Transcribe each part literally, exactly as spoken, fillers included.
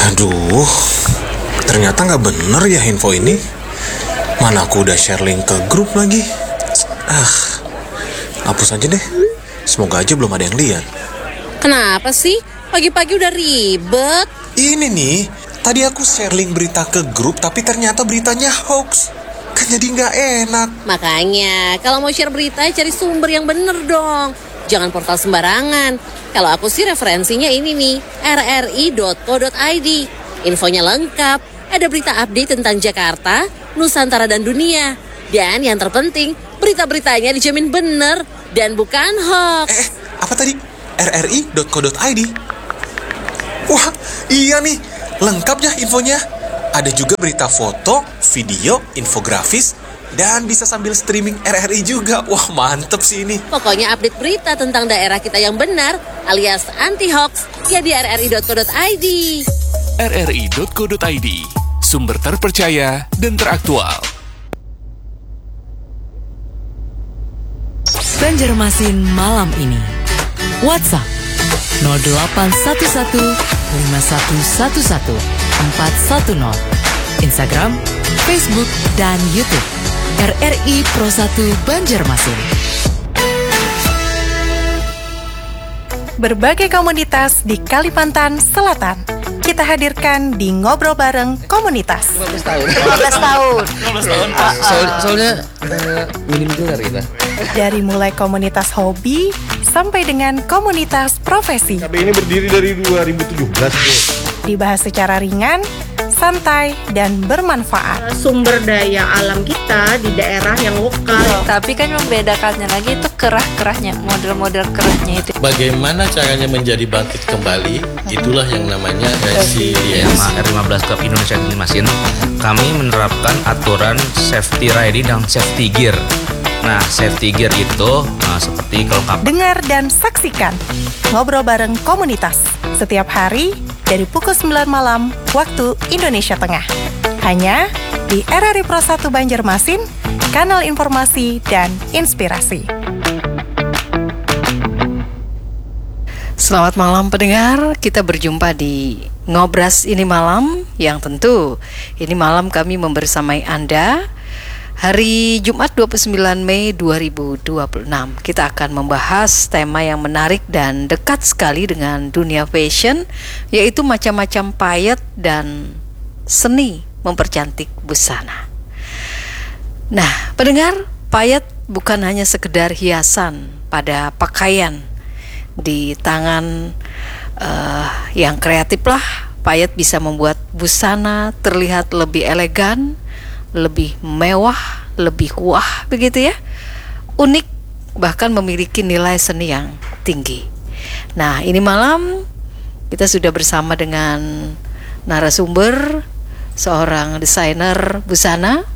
Aduh, ternyata nggak bener ya info ini. Mana aku udah share link ke grup lagi. Ah, hapus aja deh. Semoga aja belum ada yang lihat. Kenapa sih? Pagi-pagi udah ribet. Ini nih, tadi aku share link berita ke grup, tapi ternyata beritanya hoax. Kan jadi nggak enak. Makanya, kalau mau share berita, cari sumber yang bener dong. Jangan portal sembarangan. Kalau aku sih referensinya ini nih, r r i dot co dot i d. Infonya lengkap, ada berita update tentang Jakarta, Nusantara dan dunia. Dan yang terpenting, berita-beritanya dijamin bener dan bukan hoax. Eh, apa tadi? r r i dot co dot i d. Wah, iya nih, lengkap ya infonya. Ada juga berita foto, video, infografis, dan bisa sambil streaming R R I juga. Wah, mantep sih ini. Pokoknya update berita tentang daerah kita yang benar, alias anti-hoax, ya di r r i dot co dot i d. r r i dot co dot i d, sumber terpercaya dan teraktual. Banjarmasin malam ini. WhatsApp nol delapan satu satu lima satu satu satu empat satu nol. Instagram, Facebook, dan YouTube R R I Pro satu Banjarmasin. Berbagai komunitas di Kalimantan Selatan kita hadirkan di Ngobrol Bareng Komunitas. lima belas tahun. lima belas tahun. lima belas tahun. Uh, soal, soalnya uh, minim gelar kita. Dari mulai komunitas hobi sampai dengan komunitas profesi. K B ini berdiri dari dua ribu tujuh belas. Dibahas secara ringan, santai, dan bermanfaat. Sumber daya alam kita di daerah yang lokal. Tapi kan membedakannya lagi itu kerah-kerahnya, model-model kerahnya itu. Bagaimana caranya menjadi bangkit kembali, itulah yang namanya resilience. Sama R lima belas Club Indonesia Banjarmasin, kami menerapkan aturan safety riding dan safety gear. Nah, safety gear itu nah, seperti kelengkapan. Dengar dan saksikan Ngobrol Bareng Komunitas setiap hari dari pukul sembilan malam waktu Indonesia Tengah. Hanya di R R I Pro satu Banjarmasin, kanal informasi dan inspirasi. Selamat malam pendengar, kita berjumpa di Ngobras ini malam, yang tentu ini malam kami membersamai Anda. Hari Jumat dua puluh sembilan Mei dua ribu dua puluh enam, kita akan membahas tema yang menarik dan dekat sekali dengan dunia fashion, yaitu macam-macam payet dan seni mempercantik busana. Nah, pendengar, payet bukan hanya sekedar hiasan pada pakaian di tangan uh, yang kreatif lah. Payet bisa membuat busana terlihat lebih elegan, lebih mewah, lebih wah begitu ya, unik, bahkan memiliki nilai seni yang tinggi. Nah, ini malam kita sudah bersama dengan narasumber, seorang desainer busana.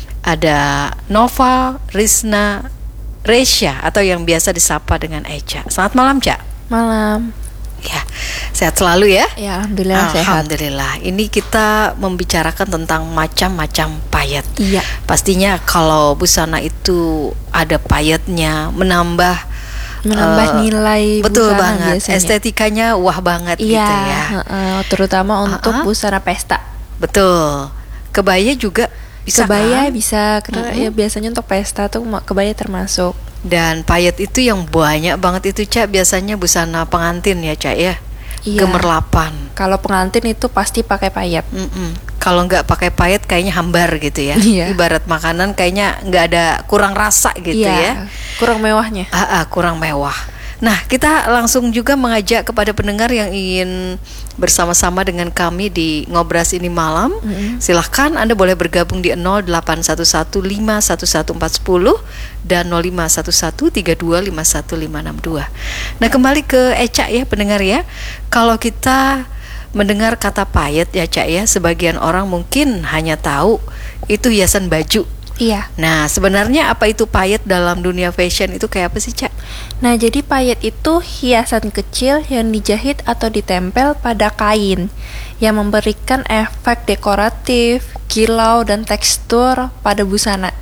Ada Nova Rizna Resya atau yang biasa disapa dengan Eca. Selamat malam, Cak. Malam. Ya, sehat selalu ya? Ya, alhamdulillah sehat. Alhamdulillah. Ini kita membicarakan tentang macam-macam payet. Iya. Pastinya kalau busana itu ada payetnya, menambah menambah uh, nilai betul busana banget. Biasanya. Estetikanya wah banget iya, gitu ya. Uh, terutama untuk uh-uh. busana pesta. Betul. Kebaya juga bisa. Kebaya kan? bisa, karena uh-huh. ya biasanya untuk pesta tuh kebaya termasuk. Dan payet itu yang banyak banget itu, Cak, biasanya busana pengantin ya, Cak ya. Iya. Gemerlapan. Kalau pengantin itu pasti pakai payet. Mm-mm. Kalau nggak pakai payet kayaknya hambar gitu ya. Iya. Ibarat makanan kayaknya nggak ada, kurang rasa gitu iya. ya. Kurang mewahnya. Ah, ah, kurang mewah. Nah, kita langsung juga mengajak kepada pendengar yang ingin bersama-sama dengan kami di Ngobras ini malam. Mm-hmm. Silahkan Anda boleh bergabung di nol delapan satu satu lima satu satu empat satu nol dan nol lima satu satu tiga dua lima satu lima enam dua. Nah, kembali ke Eca ya pendengar ya. Kalau kita mendengar kata payet ya, Cak ya, sebagian orang mungkin hanya tahu itu hiasan baju. Iya. Nah, sebenarnya apa itu payet dalam dunia fashion itu kayak apa sih, Cak? Nah, jadi payet itu hiasan kecil yang dijahit atau ditempel pada kain yang memberikan efek dekoratif, kilau, dan tekstur pada busana.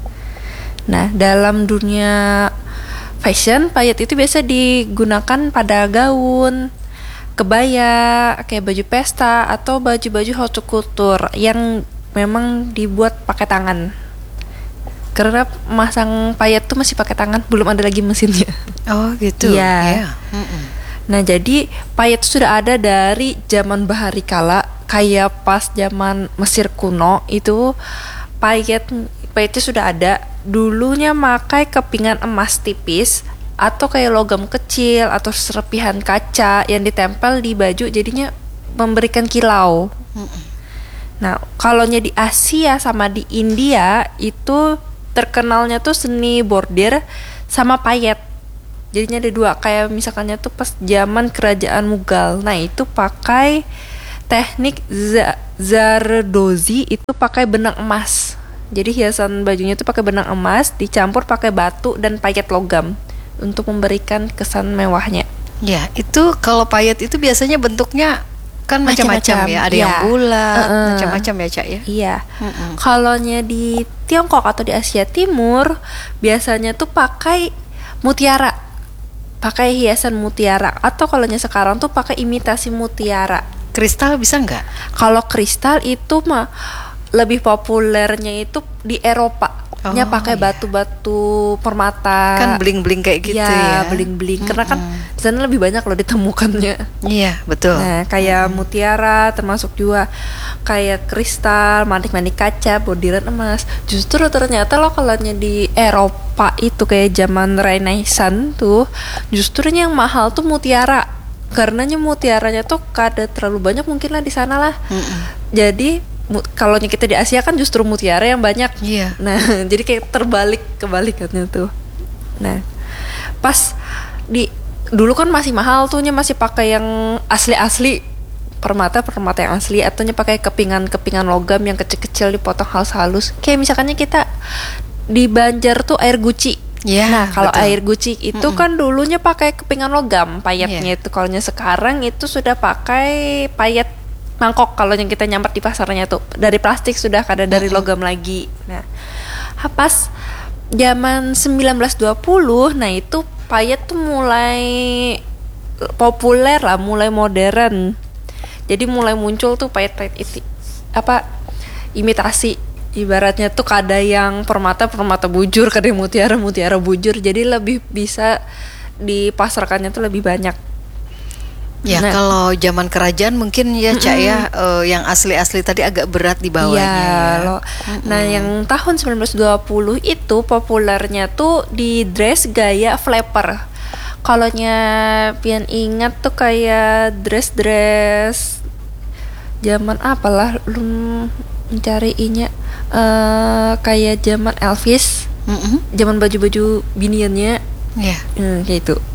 Nah, dalam dunia fashion, payet itu biasa digunakan pada gaun, kebaya, kayak baju pesta atau baju-baju haute couture yang memang dibuat pakai tangan. Karena masang payet tuh masih pakai tangan, belum ada lagi mesinnya. Oh gitu. Iya. Yeah. Mm-mm. Nah jadi payet sudah ada dari zaman bahari kala, kayak pas zaman Mesir kuno itu payet payetnya sudah ada. Dulunya pakai kepingan emas tipis atau kayak logam kecil atau serpihan kaca yang ditempel di baju, jadinya memberikan kilau. Mm-mm. Nah kalaunya di Asia sama di India itu terkenalnya tuh seni bordir sama payet. Jadinya ada dua, kayak misalkannya tuh pas zaman kerajaan Mughal. Nah itu pakai teknik za- Zardozi, itu pakai benang emas. Jadi hiasan bajunya tuh pakai benang emas dicampur pakai batu dan payet logam untuk memberikan kesan mewahnya. Ya itu kalau payet itu biasanya bentuknya kan macam-macam ya, ada ya. yang bulat, uh-uh. macam-macam ya Cak ya. Iya. Mm-mm. Kalaunya di Tiongkok atau di Asia Timur biasanya tuh pakai mutiara, pakai hiasan mutiara, atau kalaunya sekarang tuh pakai imitasi mutiara. Kristal bisa nggak? Kalau kristal itu mah lebih populernya itu di Eropa. Oh, nya pakai iya. batu-batu permata. Kan bling-bling kayak gitu ya. Ya, bling-bling. Karena kan di sana lebih banyak loh ditemukannya. Iya, betul. Nah, kayak mutiara termasuk juga kayak kristal, manik-manik kaca, bordiran emas. Justru ternyata loh kalau di Eropa itu kayak zaman Renaissance tuh, justru yang mahal tuh mutiara. Karenanya mutiaranya tuh kada terlalu banyak mungkin lah di sana lah. Mm-mm. Jadi kalau kita di Asia kan justru mutiara yang banyak. Iya. Nah, jadi kayak terbalik kebalikannya tuh. Nah, pas di dulu kan masih mahal tuhnya, masih pakai yang asli-asli, permata permata yang asli, ataunya pakai kepingan-kepingan logam yang kecil-kecil dipotong halus-halus. Kayak misalkannya kita di Banjar tuh air guci. Ya, nah, kalau betul. air guci itu Mm-mm. kan dulunya pakai kepingan logam payetnya yeah. itu. Kalau sekarang itu sudah pakai payet mangkok, kalau yang kita nyamper di pasarnya tuh dari plastik, sudah kada dari logam lagi. Nah, pas zaman sembilan belas dua puluh, nah itu payet tuh mulai populer lah, mulai modern. Jadi mulai muncul tuh payet-payet itu apa imitasi, ibaratnya tuh kada yang permata permata bujur, kada yang mutiara mutiara bujur. Jadi lebih bisa dipasarkannya tuh lebih banyak. Ya, nah, kalau zaman kerajaan mungkin ya Cak ya, uh, yang asli-asli tadi agak berat di bawahnya. Ya, ya. Nah, yang tahun sembilan belas dua puluh itu populernya tuh di dress gaya flapper. Kalaunya pian ingat tuh kayak dress-dress zaman apalah lu mencarinya, uh, kayak zaman Elvis, mm-hmm. zaman baju-baju biniannya. Ya, hmm, kayak itu.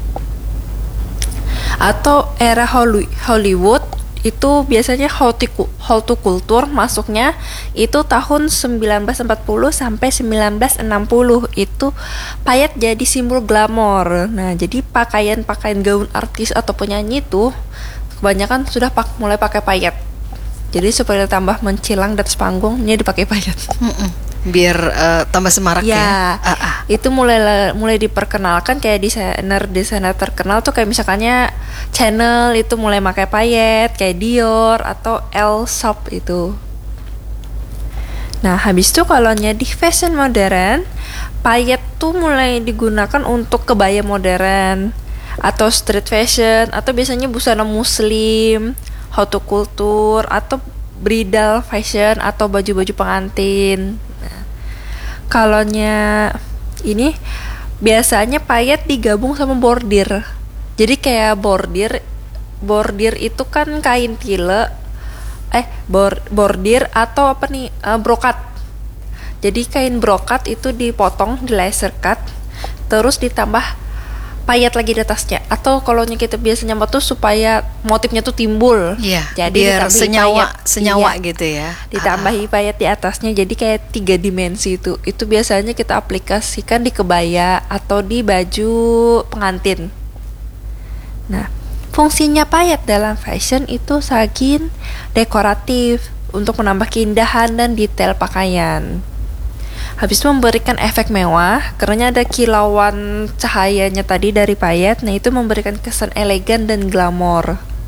Atau era Hollywood itu biasanya haute couture masuknya itu tahun sembilan belas empat puluh sampai sembilan belas enam puluh. Itu payet jadi simbol glamor. Nah, jadi pakaian-pakaian gaun artis atau penyanyi itu kebanyakan sudah pak mulai pakai payet. Jadi supaya tambah mencilang di atas panggungnya dipakai payet. Biar uh, tambah semarak ya. Ya. Uh, uh. Itu mulai mulai diperkenalkan kayak desainer desainer terkenal tuh, kayak misalkannya Chanel itu mulai pakai payet, kayak Dior atau Elle Shop itu. Nah, habis itu kalau di fashion modern, payet tuh mulai digunakan untuk kebaya modern atau street fashion, atau biasanya busana muslim, haute couture, atau bridal fashion atau baju-baju pengantin. Kalaunya ini biasanya payet digabung sama bordir. Jadi kayak bordir, bordir itu kan kain tile, eh bor, bordir atau apa nih uh, brokat. Jadi kain brokat itu dipotong, di laser cut, terus ditambah payet lagi di atasnya. Atau kalau kita biasanya tuh supaya motifnya tuh timbul. Iya. Jadi biar senyawa payet, senyawa iya, gitu ya. Ditambahi payet di atasnya, jadi kayak tiga dimensi itu. Itu biasanya kita aplikasikan di kebaya atau di baju pengantin. Nah, fungsinya payet dalam fashion itu sagin dekoratif untuk menambah keindahan dan detail pakaian. Habis itu memberikan efek mewah karena ada kilauan cahayanya tadi dari payet. Nah, itu memberikan kesan elegan dan glamor.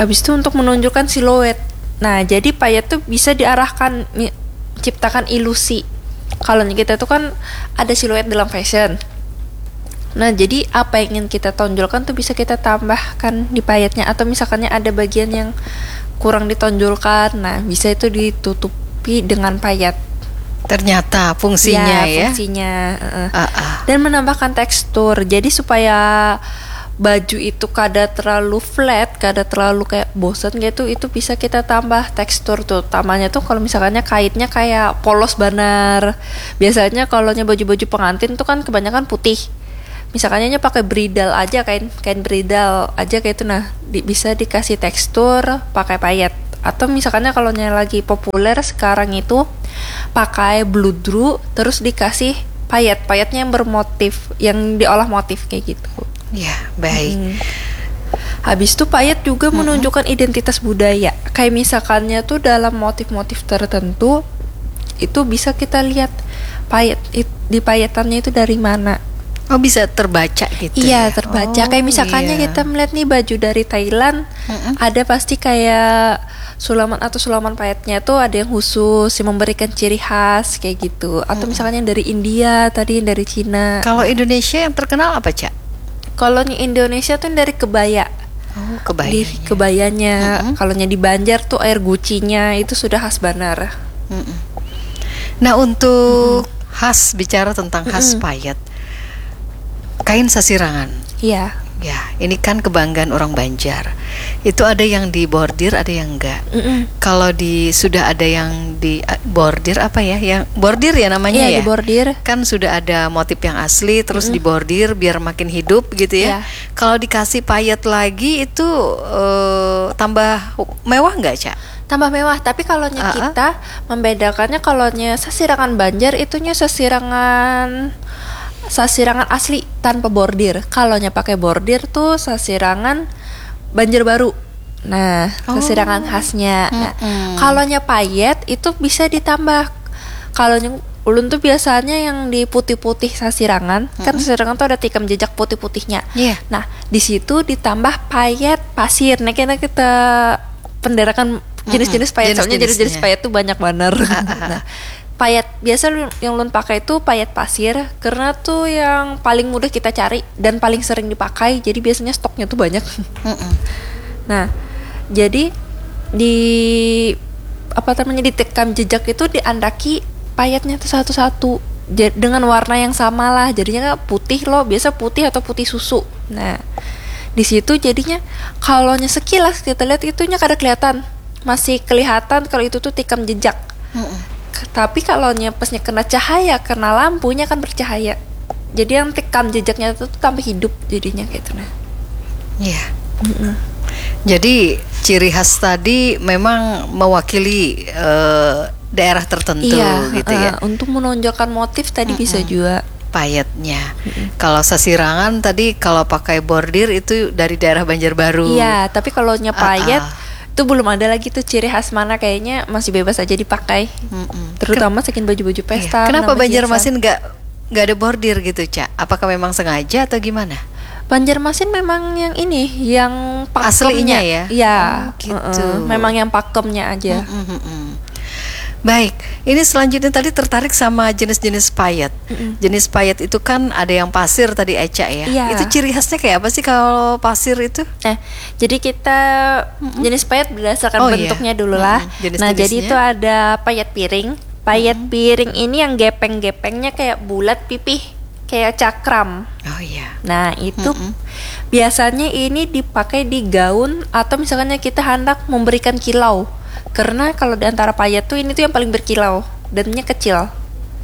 Habis itu untuk menunjukkan siluet. Nah, jadi payet tuh bisa diarahkan, menciptakan ilusi. Kalau kita tuh kan ada siluet dalam fashion. Nah, jadi apa yang ingin kita tonjolkan tuh bisa kita tambahkan di payetnya. Atau misalkannya ada bagian yang kurang ditonjolkan, nah bisa itu ditutupi dengan payet. Ternyata fungsinya ya, fungsinya uh. Uh, uh. Dan menambahkan tekstur. Jadi supaya baju itu kada terlalu flat, kada terlalu kayak bosan gitu, itu bisa kita tambah tekstur tuh. Tamanya tuh kalau misalkannya kaitnya kayak polos banar. Biasanya kalau baju-baju pengantin tuh kan kebanyakan putih. Misalkannya pakai bridal aja, kain kain bridal aja kayak itu, nah di, bisa dikasih tekstur pakai payet. Atau misalkannya kalau lagi populer sekarang itu pakai bludru terus dikasih payet, payetnya yang bermotif, yang diolah motif kayak gitu. Ya, baik. Hmm. Habis itu payet juga hmm. menunjukkan identitas budaya. Kayak misalkannya tuh dalam motif-motif tertentu itu bisa kita lihat payet di payetannya itu dari mana. Oh, bisa terbaca gitu. Iya, ya? terbaca. Oh, kayak misalkannya iya. kita melihat nih baju dari Thailand, mm-mm. ada pasti kayak sulaman atau sulaman payetnya tuh ada yang khusus yang memberikan ciri khas kayak gitu. Atau mm-mm. misalkan yang dari India, tadi yang dari Cina. Kalau Indonesia yang terkenal apa, Cak? Kalau di Indonesia tuh dari kebaya. Oh, kebayanya. Di kebayanya. Mm-hmm. Kalau di Banjar tuh air gucinya itu sudah khas banar. Mm-mm. Nah, untuk mm-hmm. khas, bicara tentang khas mm-hmm. payet, kain sasirangan. Iya. Ya, ini kan kebanggaan orang Banjar. Itu ada yang di bordir, ada yang enggak. Mm-mm. Kalau di sudah ada yang di uh, bordir apa ya? Yang bordir ya namanya iya, ya. Di bordir. Kan sudah ada motif yang asli, terus Mm-mm. di bordir biar makin hidup gitu ya. Iya. Kalau dikasih payet lagi itu uh, tambah mewah enggak, Cak? Tambah mewah, tapi kalau Uh-uh. kita membedakannya, kalau sasirangan Banjar itunya sasirangan sasirangan asli tanpa bordir. Kalau pakai bordir tuh sasirangan Banjarbaru. Nah, oh. sasirangan khasnya. Nah, mm-hmm. kalau payet itu bisa ditambah. Kalau ulun tuh biasanya yang di putih-putih sasirangan, mm-hmm. kan sasirangan tuh ada tikam jejak putih-putihnya. Yeah. Nah, di situ ditambah payet pasir. Nah, kita kita penderakan jenis-jenis payet. Soalnya jenis-jenis payet tuh banyak banget. Nah, payet biasa yang ulun pakai itu payet pasir karena tuh yang paling mudah kita cari dan paling sering dipakai, jadi biasanya stoknya tuh banyak. Nah, jadi di apa namanya di tekam jejak itu diandaki payetnya tuh satu-satu dengan warna yang sama lah, jadinya putih loh, biasa putih atau putih susu. Nah, di situ jadinya kalau sekilas kita lihat itunya kada kelihatan, masih kelihatan kalau itu tuh tikam jejak. Tapi kalau pasnya kena cahaya, kena lampunya kan bercahaya. Jadi yang tekam jejaknya itu tambah hidup jadinya kayak itu. Nah. Iya. Mm-mm. Jadi ciri khas tadi memang mewakili uh, daerah tertentu iya, gitu uh, ya. Untuk menonjolkan motif tadi Mm-mm. bisa juga payetnya. Kalau sasirangan tadi kalau pakai bordir itu dari daerah Banjarbaru. Iya, tapi kalau nya payet uh-uh. itu belum ada lagi tuh ciri khas mana, kayaknya masih bebas aja dipakai. Mm-mm. Terutama saking baju-baju pesta. Iya. Kenapa Banjarmasin nggak nggak ada bordir gitu, Cak? Apakah memang sengaja atau gimana? Banjarmasin memang yang ini, yang aslinya ya. Iya, oh, gitu. Uh-uh. Memang yang pakemnya aja. Mm-mm. Baik, ini selanjutnya tadi tertarik sama jenis-jenis payet. Mm-mm. Jenis payet itu kan ada yang pasir tadi, Eca ya. Iya. Itu ciri khasnya kayak apa sih kalau pasir itu? Nah, jadi kita Mm-mm. jenis payet berdasarkan oh, bentuknya iya. dulu lah. Mm-mm. Nah, jadi itu ada payet piring. Payet Mm-mm. piring ini yang gepeng-gepengnya kayak bulat pipih, kayak cakram. Oh iya. Nah, itu Mm-mm. biasanya ini dipakai di gaun atau misalnya kita hendak memberikan kilau. Karena kalau di antara payet tuh ini tuh yang paling berkilau dannya kecil.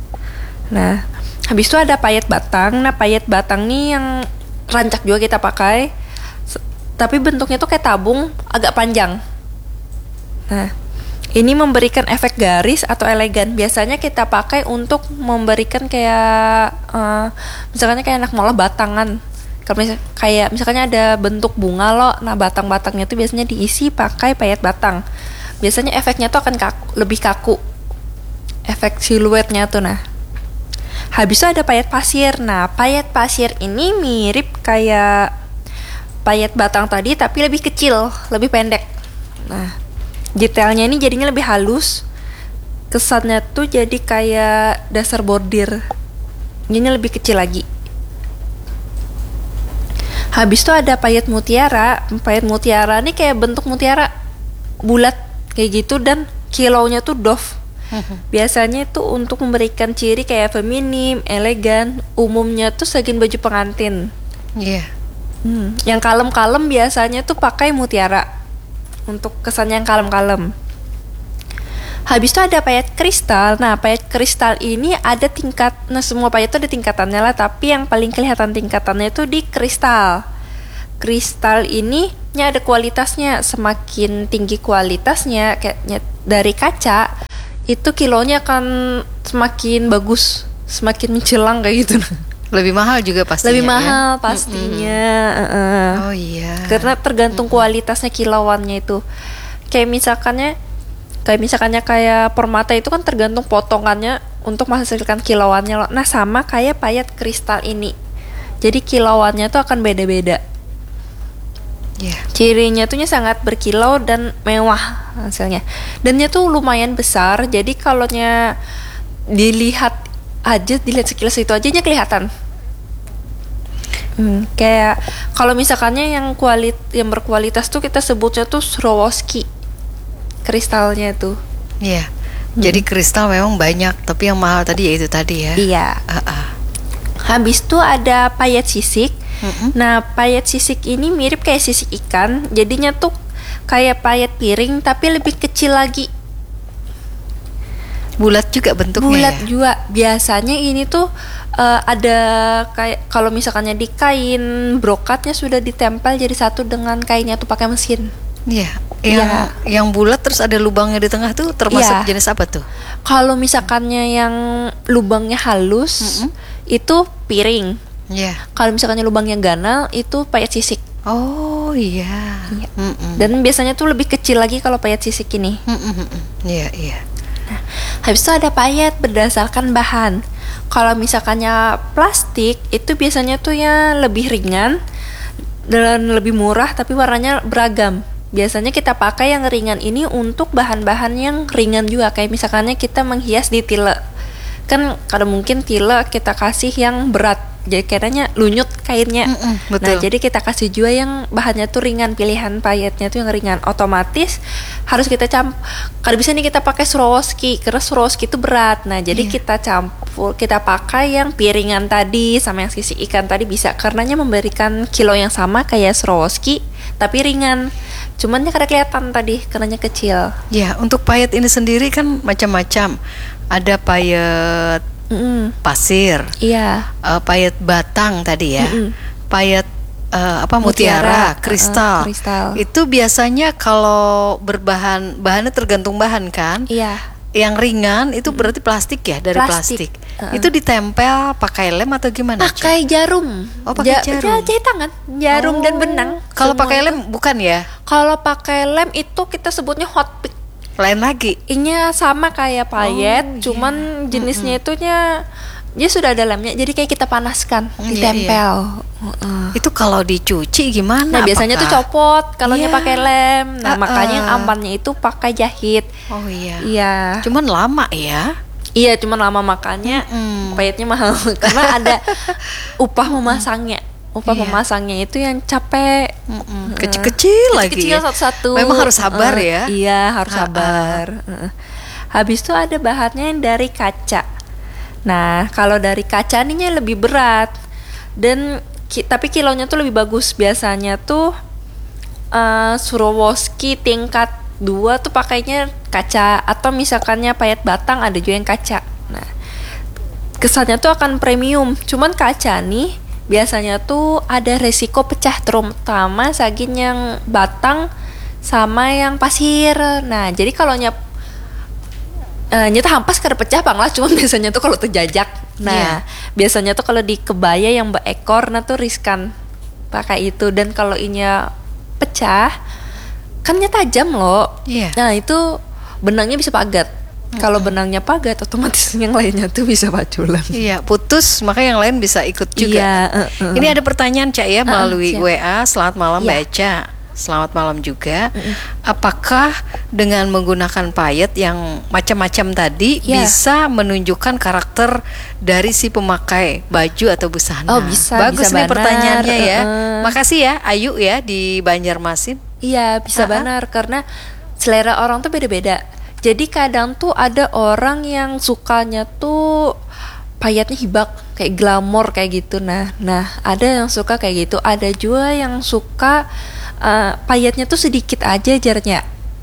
Nah, habis itu ada payet batang. Nah, payet batang nih yang rancak juga kita pakai. Tapi bentuknya tuh kayak tabung, agak panjang. Nah, ini memberikan efek garis atau elegan. Biasanya kita pakai untuk memberikan kayak uh, misalnya kayak anak mola batangan. Kalau misal, kayak misalnya ada bentuk bunga loh. Nah, batang-batangnya tuh biasanya diisi pakai payet batang. Biasanya efeknya tuh akan kaku, lebih kaku. Efek siluetnya tuh nah. Habis itu ada payet pasir. Nah, payet pasir ini mirip kayak payet batang tadi tapi lebih kecil, lebih pendek. Nah, detailnya ini jadinya lebih halus. Kesannya tuh jadi kayak dasar bordir. Ini lebih kecil lagi. Habis itu ada payet mutiara. Payet mutiara ini kayak bentuk mutiara bulat kayak gitu dan kilaunya tuh doff. Biasanya itu untuk memberikan ciri kayak feminim, elegan. Umumnya tuh segin baju pengantin. Iya. Yeah. Hmm, yang kalem-kalem biasanya tuh pakai mutiara untuk kesan yang kalem-kalem. Habis itu ada payet kristal. Nah, payet kristal ini ada tingkat. Nah, semua payet itu ada tingkatannya lah. Tapi yang paling kelihatan tingkatannya itu di kristal. Kristal ini ada kualitasnya. Semakin tinggi kualitasnya, kayaknya dari kaca, itu kilonya akan semakin bagus, semakin mencelang kayak gitu. Lebih mahal juga pastinya. Lebih mahal ya? pastinya. Uh-uh. Oh iya. Karena tergantung mm-hmm. kualitasnya kilauannya itu. Kayak misalkannya, kayak misalkannya kayak permata itu kan tergantung potongannya untuk menghasilkan kilauannya loh. Nah sama kayak payet kristal ini. Jadi kilauannya tuh akan beda-beda. Yeah. Cirinya tuh sangat berkilau dan mewah hasilnya. Dannya tuh lumayan besar. Jadi kalaunya dilihat aja, dilihat sekilas itu aja nya kelihatan. Hmm, kayak kalau misalkannya yang kualit yang berkualitas tuh kita sebutnya tuh Swarovski kristalnya tuh. Iya. Yeah. Hmm. Jadi kristal memang banyak, tapi yang mahal tadi ya itu tadi ya. Iya. Uh-uh. Habis tuh ada payet sisik. Mm-hmm. Nah, payet sisik ini mirip kayak sisik ikan. Jadinya tuh kayak payet piring tapi lebih kecil lagi. Bulat juga bentuknya. Bulat ya? juga. Biasanya ini tuh uh, ada kayak kalau misalkannya di kain brokatnya sudah ditempel jadi satu dengan kainnya tuh pakai mesin. Iya. Yang ya. yang bulat terus ada lubangnya di tengah tuh termasuk ya. Jenis apa tuh? Kalau misalkannya yang lubangnya halus mm-hmm. itu piring. Iya. Kalau misalkannya lubangnya ganal itu payet sisik. Oh iya. Iya. Dan biasanya tuh lebih kecil lagi kalau payet sisik ini. Iya iya. Nah, habis itu ada payet berdasarkan bahan. Kalau misalkannya plastik itu biasanya tuh ya lebih ringan dan lebih murah tapi warnanya beragam. Biasanya kita pakai yang ringan ini untuk bahan-bahan yang ringan juga. Kayak misalkannya kita menghias di tile. Kan kalau mungkin tile kita kasih yang berat. Jadi kayaknya lunyut kainnya. Mm-mm, betul. Nah jadi kita kasih juga yang bahannya tuh ringan. Pilihan payetnya tuh yang ringan. Otomatis harus kita campur. Kalau bisa nih kita pakai Swarovski. Karena Swarovski itu berat. Nah jadi yeah. kita campur. Kita pakai yang piringan tadi sama yang sisik ikan tadi bisa. Karenanya memberikan kilo yang sama kayak Swarovski tapi ringan. Cuman kada kelihatan tadi karenanya kecil. Ya, untuk payet ini sendiri kan macam-macam. Ada payet mm-mm. pasir, iya, uh, payet batang tadi ya, mm-mm. payet uh, apa mutiara, mutiara kristal. Uh, kristal. Itu biasanya kalau berbahan bahannya tergantung bahan kan? Iya. Yang ringan itu berarti plastik ya, dari plastik. plastik. Uh-uh. Itu ditempel pakai lem atau gimana? Pakai jarum. Oh, pakai ja- jarum. Jahit tangan, jarum oh. dan benang. Kalau pakai lem bukan ya? Kalau pakai lem itu kita sebutnya hot pick. Lain lagi. Ini sama kayak payet, oh, cuman yeah. jenisnya mm-hmm. itunya dia sudah ada lemnya. Jadi kayak kita panaskan, mm, ditempel. Iya, iya. Uh-uh. Itu kalau dicuci gimana? Nah, biasanya tuh copot kalau yeah. pakai lem. Nah, uh-uh. makanya yang amannya itu pakai jahit. Oh iya. Iya. Cuman lama ya. Iya, cuman lama makanya mm. payetnya mahal karena ada upah memasangnya. Upah yeah. memasangnya itu yang capek. Mm-mm. Kecil-kecil uh, lagi. Kecil satu-satu. Memang harus sabar uh, ya. Iya, harus uh-uh. sabar. Uh. Habis itu ada bahannya yang dari kaca. Nah, kalau dari kaca ininya lebih berat. Dan ki- tapi kilonya tuh lebih bagus. Biasanya tuh uh, Swarovski tingkat dua tuh pakainya kaca, atau misalkannya payet batang ada juga yang kaca. Nah, kesannya tuh akan premium. Cuman kaca nih biasanya tuh ada resiko pecah, terutama sagin yang batang sama yang pasir. Nah, jadi kalau nyap uh, nyata hampas kada pecah bang lah, cuman biasanya tuh kalau terjajak. Nah, yeah. biasanya tuh kalau di kebaya yang berekor, nah tuh riskan pakai itu. Dan kalau inya pecah, kan nya tajam loh. Yeah. Nah, itu benangnya bisa pagat. Kalau benangnya pagat, otomatis yang lainnya tuh bisa paculan. Iya, putus, maka yang lain bisa ikut juga. Iya, uh, uh. Ini ada pertanyaan Cak ya melalui siap. W A. Selamat malam Iya. Mbak Eca. Selamat malam juga. Apakah dengan menggunakan payet yang macam-macam tadi Iya. bisa menunjukkan karakter dari si pemakai baju atau busana? Oh, bisa, Bagus bisa nih benar. pertanyaannya ya. Uh-uh. Makasih ya Ayu ya di Banjarmasin. Iya, bisa Uh-uh. benar karena selera orang tuh beda-beda. Jadi kadang tuh ada orang yang sukanya tuh payetnya hibak kayak glamor kayak gitu. Nah, nah ada yang suka kayak gitu. Ada juga yang suka uh, payetnya tuh sedikit aja jarnya.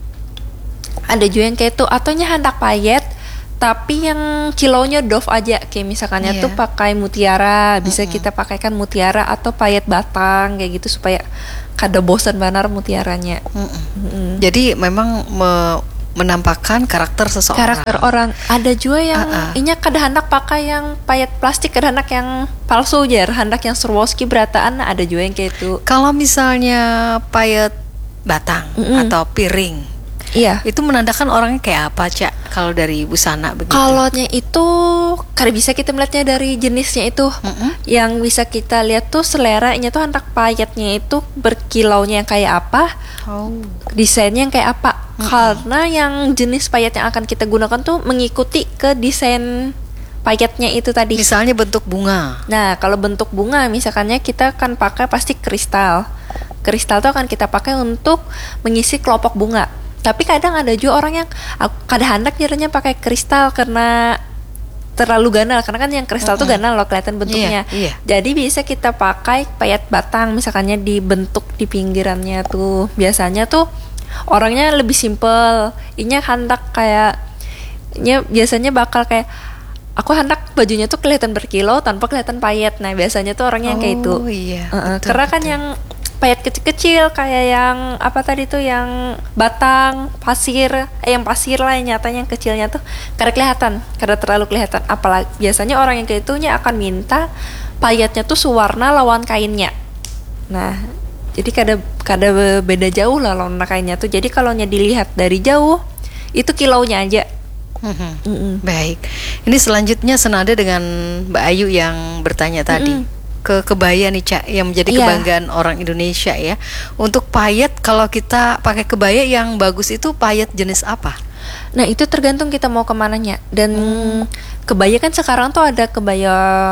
Ada juga yang kayak itu ataunya handak payet tapi yang kilonya doff aja kayak misalkannya Iya. tuh pakai mutiara, bisa kita pakaikan mutiara atau payet batang kayak gitu supaya kada bosan benar mutiaranya. Mm-mm. Jadi memang me- menampakkan karakter seseorang. Karakter orang. Ada juga yang Uh-uh. inya kada hendak pakai yang payet plastik, kada hendak yang palsu jar, hendak yang Swarovski berataan. Ada juga yang kayak itu. Kalau misalnya payet batang Mm-mm. atau piring, Iya. itu menandakan orangnya kayak apa, Cak? Kalau dari busana begitu. Kalaunya itu kada bisa kita melihatnya dari jenisnya itu. Mm-mm. Yang bisa kita lihat tuh seleranya tuh hendak payetnya itu berkilaunya yang kayak apa, Oh. desainnya yang kayak apa. Karena yang jenis payet yang akan kita gunakan tuh mengikuti ke desain payetnya itu tadi. Misalnya bentuk bunga. Nah, kalau bentuk bunga misalkannya kita akan pakai pasti kristal. Kristal tuh akan kita pakai untuk mengisi kelompok bunga. Tapi kadang ada juga orang yang aku kada hendak nyiranya pakai kristal karena terlalu ganal, karena kan yang kristal tuh ganal loh kelihatan bentuknya. Iya, iya. Jadi bisa kita pakai payet batang misalkannya dibentuk di pinggirannya tuh. Biasanya tuh orangnya lebih simpel. Inya hendak kayak inya biasanya bakal kayak aku hendak bajunya tuh kelihatan berkilau tanpa kelihatan payet. Nah, biasanya tuh orangnya yang kayak itu. Oh iya. Uh-uh, betul, karena kan betul. yang payet kecil-kecil kayak yang apa tadi tuh yang batang, pasir, eh yang pasir lah yang nyatanya yang kecilnya tuh kada kelihatan, kada terlalu kelihatan. Apalagi biasanya orang yang kayak itunya akan minta payetnya tuh sewarna lawan kainnya. Nah, jadi kada kada beda jauh lah lawan kainnya tuh. Jadi kalau nya dilihat dari jauh itu kilaunya aja. Mhm. Mm-mm. Baik. Ini selanjutnya senada dengan Mbak Ayu yang bertanya tadi. Mm-mm. Ke kebaya nih, Cak, yang menjadi Iya. kebanggaan orang Indonesia ya. Untuk payet, kalau kita pakai kebaya yang bagus itu payet jenis apa? Nah, itu tergantung kita mau kemananya. Dan kebaya kan sekarang tuh ada kebaya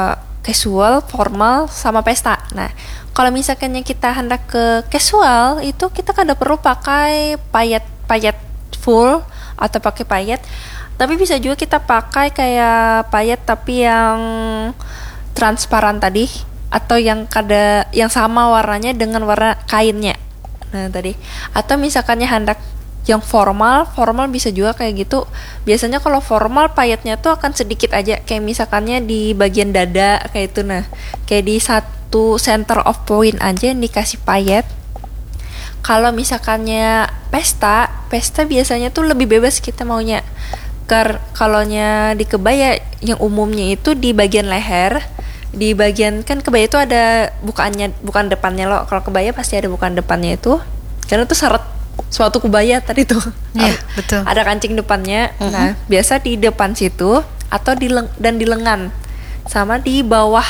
casual, formal, sama pesta. Nah, kalau misalkannya kita hendak ke casual, itu kita kada perlu pakai payet-payet full atau pakai payet. Tapi bisa juga kita pakai kayak payet tapi yang transparan tadi, atau yang kada yang sama warnanya dengan warna kainnya. Nah, tadi. Atau misalkannya hendak yang formal, formal bisa juga kayak gitu. Biasanya kalau formal payetnya tuh akan sedikit aja, kayak misalkannya di bagian dada kayak itu. Nah, kayak di satu center of point aja yang dikasih payet. Kalau misalkannya pesta, pesta biasanya tuh lebih bebas kita maunya. Ker kalaunya di kebaya yang umumnya itu di bagian leher, di bagian kan kebaya itu ada bukaannya, bukan depannya loh. Kalau kebaya pasti ada bukan depannya itu, karena itu syarat suatu kebaya tadi tuh. Iya, betul. Ada kancing depannya. Mhm. Nah, biasa di depan situ atau di leng- dan di lengan, sama di bawah,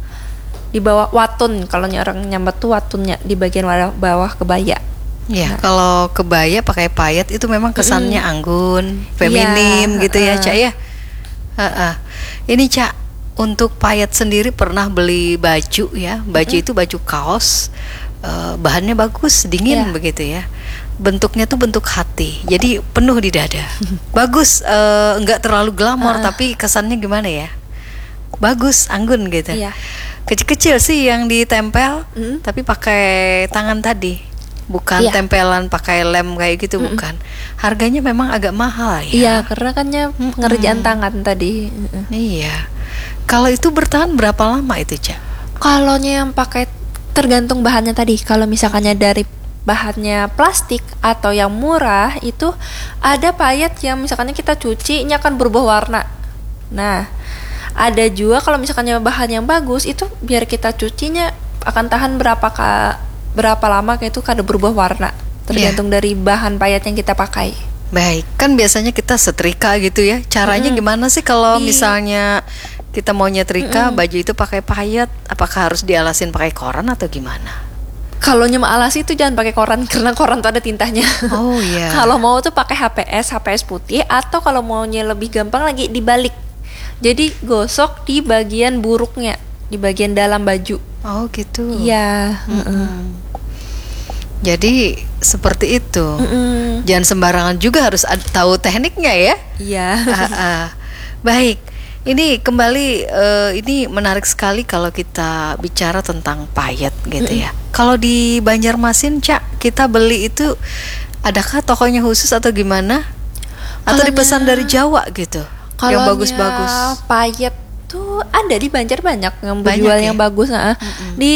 di bawah watun. Kalau orang nyambat tuh watunnya di bagian bawah, bawah kebaya. Ya, kalau kebaya pakai payet itu memang kesannya Mm-mm. anggun, feminim Iya, gitu ya, uh-uh. Cak ya. Uh-uh. Ini Cak, untuk payet sendiri pernah beli baju ya, baju itu baju kaos, uh, bahannya bagus, dingin Iya. begitu ya. Bentuknya tuh bentuk hati, jadi penuh di dada. Bagus, uh, nggak terlalu glamor, Uh-uh. tapi kesannya gimana ya? Bagus, anggun gitu. Iya. Kecil-kecil sih yang ditempel, Mm. tapi pakai tangan tadi. Bukan Iya. tempelan pakai lem kayak gitu, Mm-mm. bukan. Harganya memang agak mahal ya. Iya, karena kan ya pengerjaan tangan tadi. Mm-mm. Iya. Kalau itu bertahan berapa lama itu, Cak? Kalau yang pakai tergantung bahannya tadi. Kalau misalkannya dari bahannya plastik atau yang murah, itu ada payet yang misalkannya kita cuci ini akan berubah warna. Nah, ada juga kalau misalkannya bahan yang bagus itu biar kita cucinya akan tahan berapa ka, berapa lama kayak itu kada berubah warna. Tergantung dari bahan payet yang kita pakai. Baik, kan biasanya kita setrika gitu ya. Caranya Mm-mm. gimana sih kalau Di- misalnya kita mau nyetrika Mm-mm. baju itu pakai payet? Apakah harus dialasin pakai koran atau gimana? Kalau nyema alas itu jangan pakai koran karena koran tuh ada tintanya. Oh iya. Kalau mau tuh pakai H P S, H P S putih, atau kalau maunya lebih gampang lagi dibalik. Jadi gosok di bagian buruknya, di bagian dalam baju. Oh gitu. Iya. Mm-mm. Jadi seperti itu. Mm-mm. Jangan sembarangan juga, harus ad- tahu tekniknya ya. Iya. Ah, ah. Baik, ini kembali eh, ini menarik sekali kalau kita bicara tentang payet gitu ya. Kalau di Banjarmasin, Cak, kita beli itu adakah tokonya khusus atau gimana? Atau Kalaunya- dipesan dari Jawa gitu? Yang Kalaunya bagus-bagus. Payet tuh ada di Banjar banyak yang Banyak berjual ya? yang bagus. Nah, di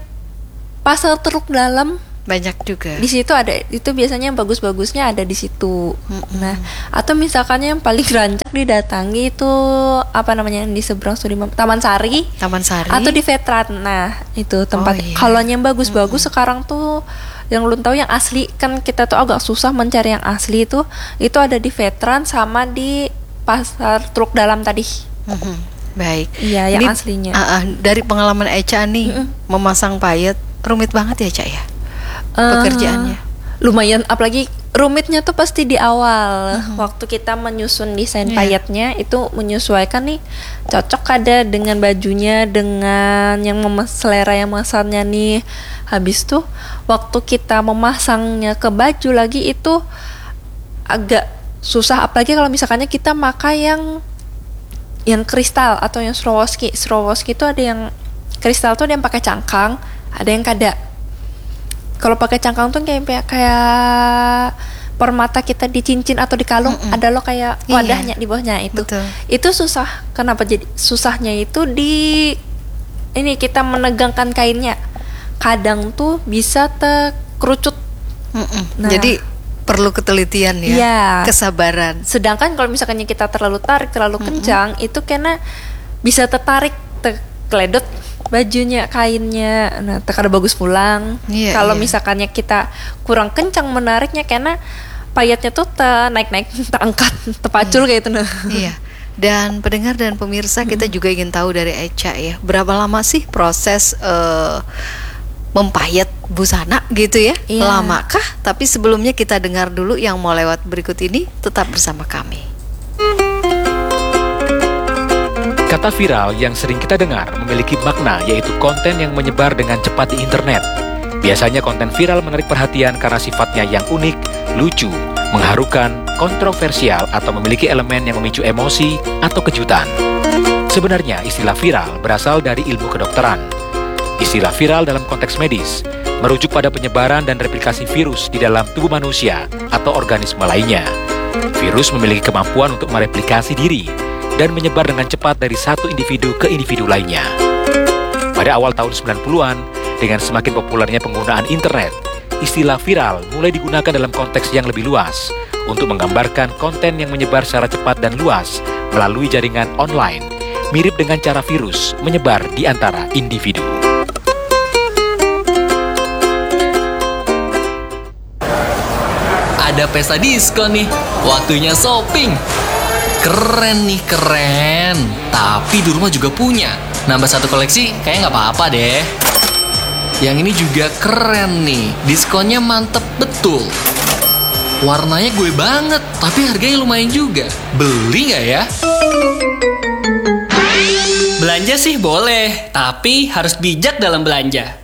Pasar Teruk Dalam Banyak juga. di situ ada, itu biasanya yang bagus-bagusnya ada di situ. Nah, atau misalkan yang paling rancak didatangi itu apa namanya, di seberang Sudirman, Taman Sari, Taman Sari. atau di Veteran. Nah, itu tempat. Oh, iya. Kalau yang bagus-bagus sekarang tuh yang belum tahu yang asli, kan kita tuh agak susah mencari yang asli itu. Itu ada di Veteran sama di Pasar Truk Dalam tadi. Mhm. Baik. Iya, yang Ini, aslinya. ah, ah, dari pengalaman Eca nih, memasang payet rumit banget ya, Cak ya? Pekerjaannya. Eh, lumayan, apalagi rumitnya tuh pasti di awal. Waktu kita menyusun desain Iya. payetnya itu menyesuaikan nih, cocok ada dengan bajunya, dengan yang memas selera yang memasangnya nih. Habis tuh waktu kita memasangnya ke baju lagi itu agak susah, apalagi kalau misalkannya kita pakai yang yang kristal atau yang Swarovski. Swarovski itu ada yang kristal tuh, ada yang pakai cangkang, ada yang kada. Kalau pakai cangkang tuh kayak kayak permata kita di cincin atau di kalung, Mm-mm. ada lo kayak Iya. wadahnya di bawahnya itu. Betul. Itu susah. Kenapa jadi susahnya itu di ini kita menegangkan kainnya. Kadang tuh bisa terkerucut. Mm-mm. Nah. Jadi perlu ketelitian ya, Iya. kesabaran. Sedangkan kalau misalkannya kita terlalu tarik, terlalu kencang, itu karena bisa tertarik, terkeledot bajunya, kainnya. Nah, terkadang bagus pulang. Iya, Kalau iya. misalkannya kita kurang kencang menariknya, karena payetnya tuh te- naik-naik, terangkat, terpacul kayak itu. Nah. Iya. Dan pendengar dan pemirsa, kita juga ingin tahu dari Eca ya, berapa lama sih proses eh, mempayet busana gitu ya? Iya. Lamakah? Tapi sebelumnya kita dengar dulu yang mau lewat berikut ini. Tetap bersama kami. Kata viral yang sering kita dengar memiliki makna, yaitu konten yang menyebar dengan cepat di internet. Biasanya konten viral menarik perhatian karena sifatnya yang unik, lucu, mengharukan, kontroversial, atau memiliki elemen yang memicu emosi atau kejutan. Sebenarnya istilah viral berasal dari ilmu kedokteran. Istilah viral dalam konteks medis merujuk pada penyebaran dan replikasi virus di dalam tubuh manusia atau organisme lainnya. Virus memiliki kemampuan untuk mereplikasi diri dan menyebar dengan cepat dari satu individu ke individu lainnya. Pada awal tahun sembilan puluhan, dengan semakin populernya penggunaan internet, istilah viral mulai digunakan dalam konteks yang lebih luas untuk menggambarkan konten yang menyebar secara cepat dan luas melalui jaringan online, mirip dengan cara virus menyebar di antara individu. Ada pesta diskon nih, waktunya shopping. Keren nih, keren. Tapi di rumah juga punya. Nambah satu koleksi kayaknya nggak apa-apa deh. Yang ini juga keren nih, diskonnya mantep betul. Warnanya gue banget, tapi harganya lumayan juga. Beli nggak ya? Belanja sih boleh, tapi harus bijak dalam belanja.